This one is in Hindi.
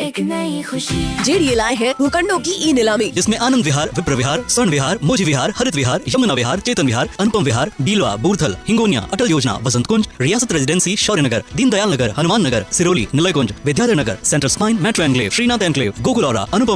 एक नई खुशी। जेडीए लाए हैं भूखंडों की ई नीलामी, जिसमें आनंद विहार, विप्र विहार, स्वर्ण विहार, मोजी विहार, हरित विहार, यमुना विहार, चेतन विहार, अनुपम विहार, बीलवा, बूर्थल, हिंगोनिया, अटल योजना, बसंत कुंज, रियासत रेजिडेंसी, शौर्य नगर, दीनदयाल नगर, हनुमान नगर, सिरोली, निलय कुंज, Vidyadhar Nagar, central spine, metro enclave, Srinath enclave, Gokul औरा, अनुपम